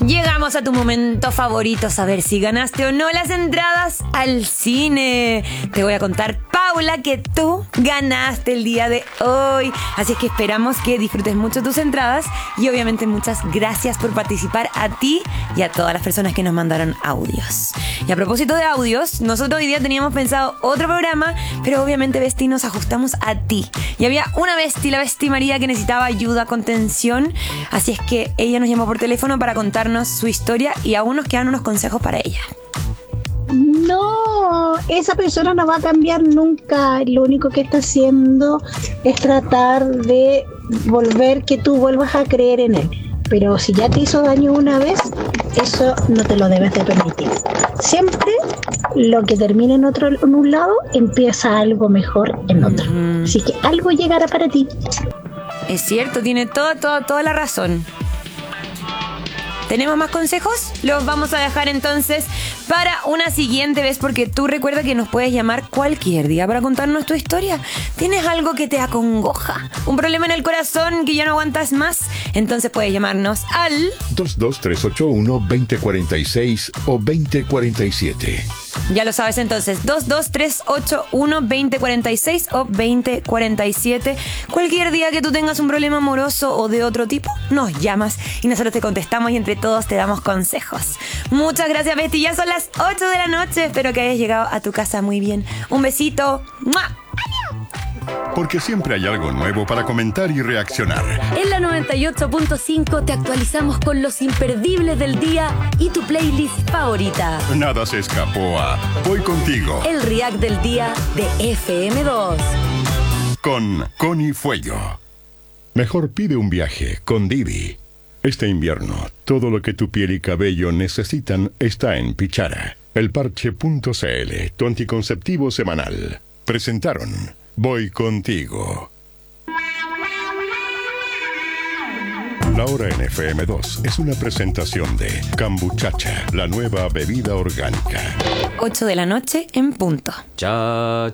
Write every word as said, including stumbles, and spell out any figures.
Llegamos a tu momento favorito, saber si ganaste o no las entradas al cine. Te voy a contar, Paula, que tú ganaste el día de hoy. Así es que esperamos que disfrutes mucho tus entradas y obviamente muchas gracias por participar a ti y a todas las personas que nos mandaron audios. Y a propósito de audios, nosotros hoy día teníamos pensado otro programa, pero obviamente, Besti, nos ajustamos a ti. Y había una Besti, la Besti María, que necesitaba ayuda, contención. Así es que ella nos llamó por teléfono para contarnos su historia y aún nos quedan unos consejos para ella. No, esa persona no va a cambiar nunca. Lo único que está haciendo es tratar de volver que tú vuelvas a creer en él. Pero si ya te hizo daño una vez, eso no te lo debes de permitir. Siempre lo que termina en otro en un lado, empieza algo mejor en otro. Mm-hmm. Así que algo llegará para ti. Es cierto, tiene toda, toda, toda la razón. ¿Tenemos más consejos? Los vamos a dejar entonces para una siguiente vez, porque tú recuerda que nos puedes llamar cualquier día para contarnos tu historia. ¿Tienes algo que te acongoja? ¿Un problema en el corazón que ya no aguantas más? Entonces puedes llamarnos al dos dos tres ocho uno, dos cero cuatro seis o dos cero cuatro siete. Ya lo sabes entonces, dos dos tres ocho uno, dos cero cuatro seis o dos cero cuatro siete. Cualquier día que tú tengas un problema amoroso o de otro tipo, nos llamas y nosotros te contestamos y entre todos te damos consejos. Muchas gracias, Besti. Ya son las ocho de la noche. Espero que hayas llegado a tu casa muy bien. Un besito. ¡Mua! Porque siempre hay algo nuevo para comentar y reaccionar. En la noventa y ocho punto cinco te actualizamos con los imperdibles del día y tu playlist favorita. Nada se escapó a Voy Contigo. El React del día de F M dos. Con Connie Fuello. Mejor pide un viaje con Divi. Este invierno, todo lo que tu piel y cabello necesitan está en Pichara. Elparche punto c l, tu anticonceptivo semanal. Presentaron Voy Contigo. La Hora en F M dos es una presentación de Cambuchacha, la nueva bebida orgánica. ocho de la noche en punto. Cha,